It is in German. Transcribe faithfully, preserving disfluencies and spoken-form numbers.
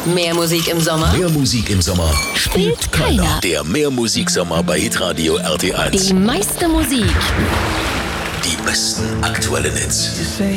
Mehr Musik im Sommer Mehr Musik im Sommer spielt keiner. Der Mehr Musik Sommer bei Hitradio R T eins. Die meiste Musik. Die besten aktuellen Hits.